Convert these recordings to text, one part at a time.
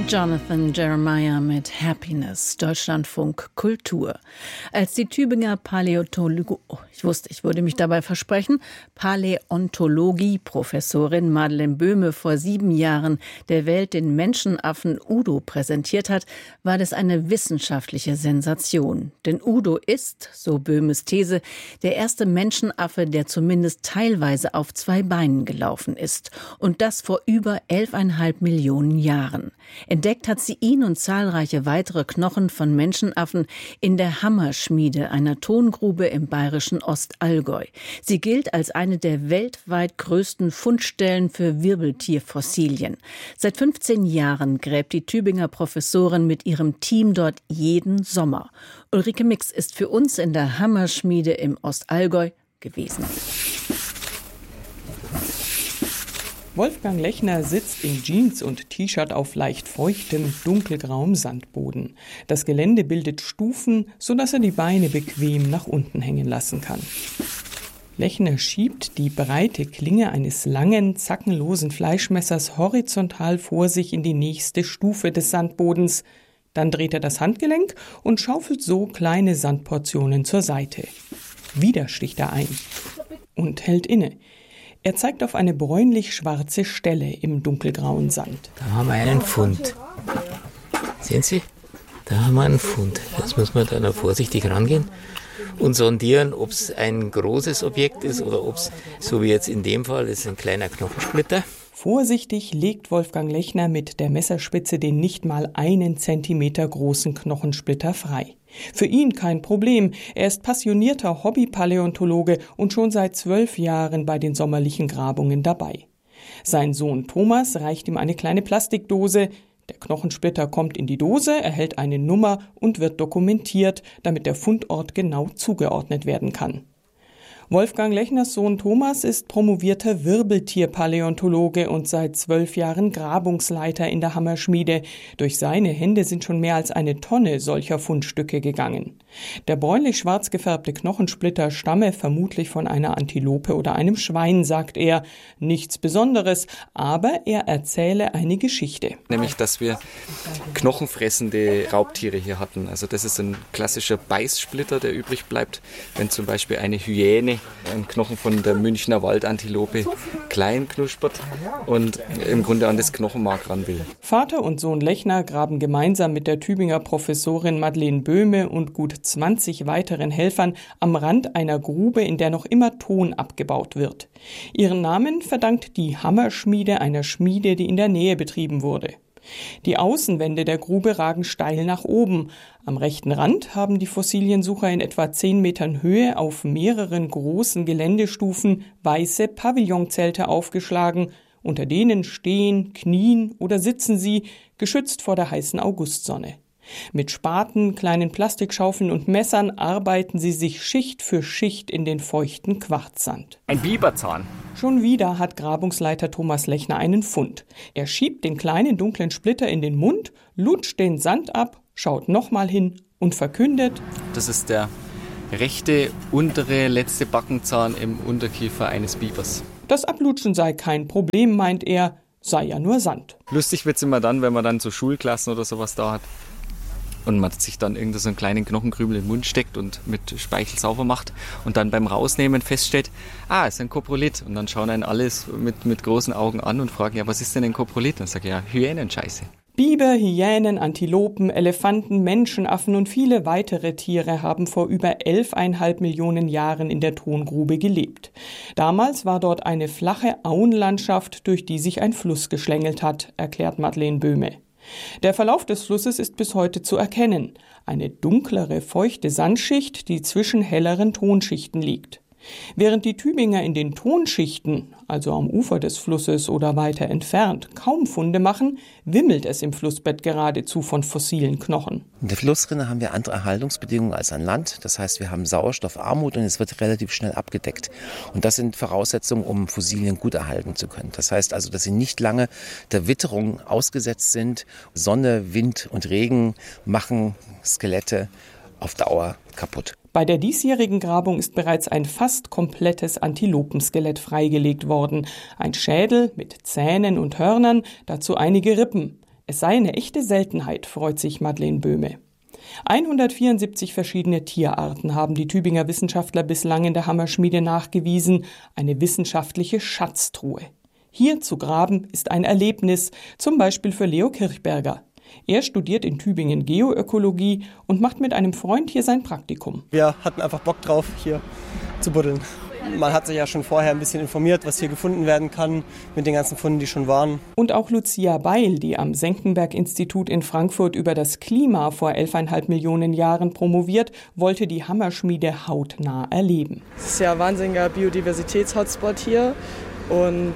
Jonathan Jeremiah mit Happiness, Deutschlandfunk Kultur. Als die Tübinger Paläontologie-Professorin Madeleine Böhme vor 7 Jahren der Welt den Menschenaffen Udo präsentiert hat, war das eine wissenschaftliche Sensation. Denn Udo ist, so Böhmes These, der erste Menschenaffe, der zumindest teilweise auf 2 Beinen gelaufen ist. Und das vor über 11,5 Millionen Jahren. Entdeckt hat sie ihn und zahlreiche weitere Knochen von Menschenaffen in der Hammerschmiede, einer Tongrube im bayerischen Ostallgäu. Sie gilt als eine der weltweit größten Fundstellen für Wirbeltierfossilien. Seit 15 Jahren gräbt die Tübinger Professorin mit ihrem Team dort jeden Sommer. Ulrike Mix ist für uns in der Hammerschmiede im Ostallgäu gewesen. Wolfgang Lechner sitzt in Jeans und T-Shirt auf leicht feuchtem, dunkelgrauem Sandboden. Das Gelände bildet Stufen, sodass er die Beine bequem nach unten hängen lassen kann. Lechner schiebt die breite Klinge eines langen, zackenlosen Fleischmessers horizontal vor sich in die nächste Stufe des Sandbodens. Dann dreht er das Handgelenk und schaufelt so kleine Sandportionen zur Seite. Wieder sticht er ein und hält inne. Er zeigt auf eine bräunlich-schwarze Stelle im dunkelgrauen Sand. Da haben wir einen Fund. Sehen Sie? Da haben wir einen Fund. Jetzt muss man da noch vorsichtig rangehen und sondieren, ob es ein großes Objekt ist oder ob es, so wie jetzt in dem Fall, ist ein kleiner Knochensplitter. Vorsichtig legt Wolfgang Lechner mit der Messerspitze den nicht mal 1 Zentimeter großen Knochensplitter frei. Für ihn kein Problem. Er ist passionierter Hobby-Paläontologe und schon seit 12 Jahren bei den sommerlichen Grabungen dabei. Sein Sohn Thomas reicht ihm eine kleine Plastikdose. Der Knochensplitter kommt in die Dose, erhält eine Nummer und wird dokumentiert, damit der Fundort genau zugeordnet werden kann. Wolfgang Lechners Sohn Thomas ist promovierter Wirbeltierpaläontologe und seit 12 Jahren Grabungsleiter in der Hammerschmiede. Durch seine Hände sind schon mehr als 1 Tonne solcher Fundstücke gegangen. Der bräunlich-schwarz gefärbte Knochensplitter stamme vermutlich von einer Antilope oder einem Schwein, sagt er. Nichts Besonderes, aber er erzähle eine Geschichte. Nämlich, dass wir knochenfressende Raubtiere hier hatten. Also das ist ein klassischer Beißsplitter, der übrig bleibt, wenn zum Beispiel eine Hyäne einen Knochen von der Münchner Waldantilope klein knuspert und im Grunde an das Knochenmark ran will. Vater und Sohn Lechner graben gemeinsam mit der Tübinger Professorin Madeleine Böhme und gut 20 weiteren Helfern am Rand einer Grube, in der noch immer Ton abgebaut wird. Ihren Namen verdankt die Hammerschmiede einer Schmiede, die in der Nähe betrieben wurde. Die Außenwände der Grube ragen steil nach oben. Am rechten Rand haben die Fossiliensucher in etwa 10 Metern Höhe auf mehreren großen Geländestufen weiße Pavillonzelte aufgeschlagen. Unter denen stehen, knien oder sitzen sie, geschützt vor der heißen Augustsonne. Mit Spaten, kleinen Plastikschaufeln und Messern arbeiten sie sich Schicht für Schicht in den feuchten Quarzsand. Ein Biberzahn. Schon wieder hat Grabungsleiter Thomas Lechner einen Fund. Er schiebt den kleinen dunklen Splitter in den Mund, lutscht den Sand ab, schaut nochmal hin und verkündet: Das ist der rechte, untere, letzte Backenzahn im Unterkiefer eines Bibers. Das Ablutschen sei kein Problem, meint er, sei ja nur Sand. Lustig wird's immer dann, wenn man dann so Schulklassen oder sowas da hat. Und man sich dann irgend so einen kleinen Knochenkrümel in den Mund steckt und mit Speichel sauber macht und dann beim Rausnehmen feststellt, es ist ein Koprolit. Und dann schauen einen alles mit großen Augen an und fragen, ja, was ist denn ein Koprolit? Dann sage ich, ja, Hyänenscheiße. Biber, Hyänen, Antilopen, Elefanten, Menschenaffen und viele weitere Tiere haben vor über 11,5 Millionen Jahren in der Tongrube gelebt. Damals war dort eine flache Auenlandschaft, durch die sich ein Fluss geschlängelt hat, erklärt Madeleine Böhme. Der Verlauf des Flusses ist bis heute zu erkennen. Eine dunklere, feuchte Sandschicht, die zwischen helleren Tonschichten liegt. Während die Tübinger in den Tonschichten, also am Ufer des Flusses oder weiter entfernt, kaum Funde machen, wimmelt es im Flussbett geradezu von fossilen Knochen. In der Flussrinne haben wir andere Erhaltungsbedingungen als an Land. Das heißt, wir haben Sauerstoffarmut und es wird relativ schnell abgedeckt. Und das sind Voraussetzungen, um Fossilien gut erhalten zu können. Das heißt also, dass sie nicht lange der Witterung ausgesetzt sind. Sonne, Wind und Regen machen Skelette auf Dauer kaputt. Bei der diesjährigen Grabung ist bereits ein fast komplettes Antilopenskelett freigelegt worden. Ein Schädel mit Zähnen und Hörnern, dazu einige Rippen. Es sei eine echte Seltenheit, freut sich Madeleine Böhme. 174 verschiedene Tierarten haben die Tübinger Wissenschaftler bislang in der Hammerschmiede nachgewiesen, eine wissenschaftliche Schatztruhe. Hier zu graben ist ein Erlebnis, zum Beispiel für Leo Kirchberger. Er studiert in Tübingen Geoökologie und macht mit einem Freund hier sein Praktikum. Wir hatten einfach Bock drauf, hier zu buddeln. Man hat sich ja schon vorher ein bisschen informiert, was hier gefunden werden kann, mit den ganzen Funden, die schon waren. Und auch Lucia Beil, die am Senckenberg-Institut in Frankfurt über das Klima vor 11,5 Millionen Jahren promoviert, wollte die Hammerschmiede hautnah erleben. Es ist ja ein wahnsinniger Biodiversitäts-Hotspot hier. Und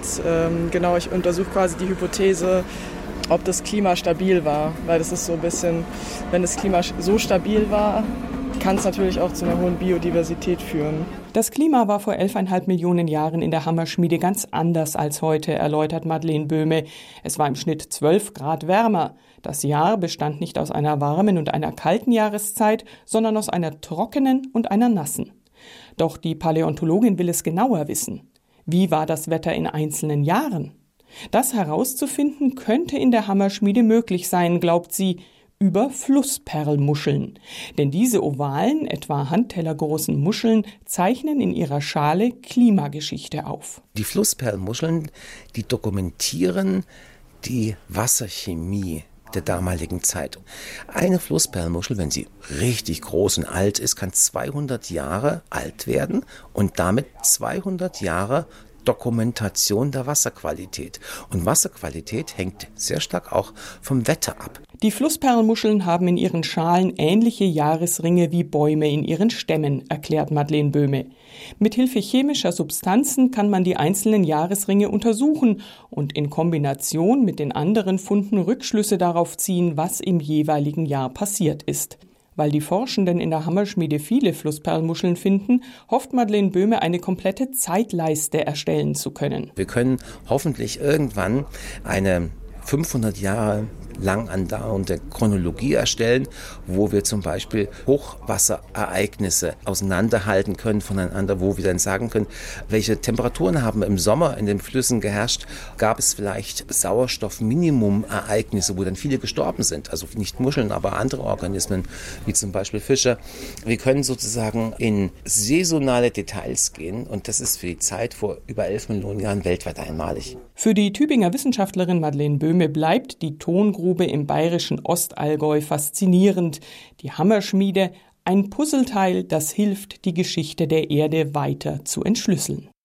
ich untersuche quasi die Hypothese, ob das Klima stabil war. Weil das ist so ein bisschen, wenn das Klima so stabil war, kann es natürlich auch zu einer hohen Biodiversität führen. Das Klima war vor 11,5 Millionen Jahren in der Hammerschmiede ganz anders als heute, erläutert Madeleine Böhme. Es war im Schnitt 12 Grad wärmer. Das Jahr bestand nicht aus einer warmen und einer kalten Jahreszeit, sondern aus einer trockenen und einer nassen. Doch die Paläontologin will es genauer wissen. Wie war das Wetter in einzelnen Jahren? Das herauszufinden könnte in der Hammerschmiede möglich sein, glaubt sie, über Flussperlmuscheln. Denn diese ovalen, etwa handtellergroßen Muscheln zeichnen in ihrer Schale Klimageschichte auf. Die Flussperlmuscheln, die dokumentieren die Wasserchemie der damaligen Zeit. Eine Flussperlmuschel, wenn sie richtig groß und alt ist, kann 200 Jahre alt werden und damit 200 Jahre Dokumentation der Wasserqualität. Und Wasserqualität hängt sehr stark auch vom Wetter ab. Die Flussperlmuscheln haben in ihren Schalen ähnliche Jahresringe wie Bäume in ihren Stämmen, erklärt Madeleine Böhme. Mithilfe chemischer Substanzen kann man die einzelnen Jahresringe untersuchen und in Kombination mit den anderen Funden Rückschlüsse darauf ziehen, was im jeweiligen Jahr passiert ist. Weil die Forschenden in der Hammerschmiede viele Flussperlmuscheln finden, hofft Madeleine Böhme, eine komplette Zeitleiste erstellen zu können. Wir können hoffentlich irgendwann eine 500 Jahre lang andauernde Chronologie erstellen, wo wir zum Beispiel Hochwasserereignisse auseinanderhalten können voneinander, wo wir dann sagen können, welche Temperaturen haben im Sommer in den Flüssen geherrscht, gab es vielleicht Sauerstoffminimumereignisse, wo dann viele gestorben sind, also nicht Muscheln, aber andere Organismen, wie zum Beispiel Fische. Wir können sozusagen in saisonale Details gehen und das ist für die Zeit vor über 11 Millionen Jahren weltweit einmalig. Für die Tübinger Wissenschaftlerin Madeleine Böhme bleibt die Tongrube im bayerischen Ostallgäu faszinierend. Die Hammerschmiede, ein Puzzleteil, das hilft, die Geschichte der Erde weiter zu entschlüsseln.